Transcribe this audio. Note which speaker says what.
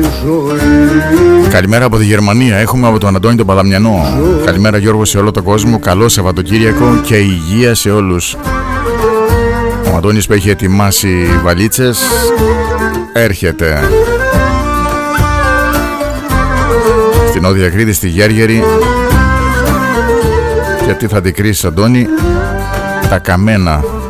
Speaker 1: Καλημέρα από τη Γερμανία. Έχουμε από τον Αντώνη τον Παλαμιανό. Καλημέρα Γιώργο σε όλο τον κόσμο. Καλό Σαββατοκύριακο και υγεία σε όλους. Ο Αντώνης που έχει ετοιμάσει βαλίτσες έρχεται στην Νότια Κρήτη, στη Γέργερη. Και τι θα αντικρίσεις, Αντώνη? Τα καμένα